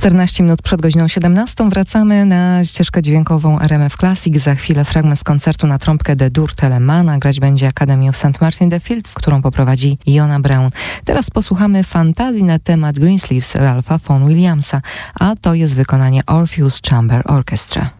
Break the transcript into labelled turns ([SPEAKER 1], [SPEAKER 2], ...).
[SPEAKER 1] 14 minut przed godziną 17 wracamy na ścieżkę dźwiękową RMF Classic. Za chwilę fragment z koncertu na trąbkę de Dur Telemana. Grać będzie Academy of St. Martin the Fields, którą poprowadzi Iona Brown. Teraz posłuchamy fantazji na temat Greensleeves Ralpha Vaughan Williamsa, a to jest wykonanie Orpheus Chamber Orchestra.